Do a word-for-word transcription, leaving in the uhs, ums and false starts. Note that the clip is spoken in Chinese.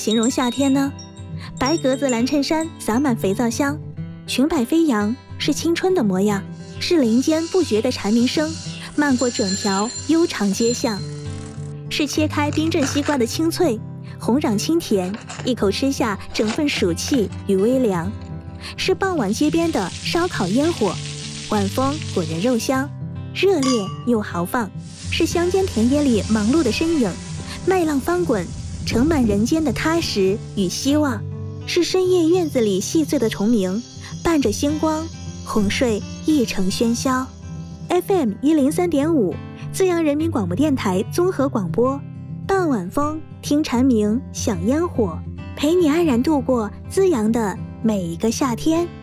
形容夏天呢？白格子蓝衬衫洒满肥皂香，裙摆飞扬，是青春的模样，是林间不绝的蝉鸣声，漫过整条悠长街巷，是切开冰镇西瓜的清脆，红壤清甜，一口吃下整份暑气与微凉，是傍晚街边的烧烤烟火，晚风裹人肉香，热烈又豪放，是乡间田野里忙碌的身影，麦浪翻滚，盛满人间的踏实与希望，是深夜院子里细碎的虫鸣，伴着星光，哄睡一城喧嚣。 F M 一零三点五，资阳人民广播电台综合广播，傍晚风，听蝉鸣，享烟火，陪你安然度过资阳的每一个夏天。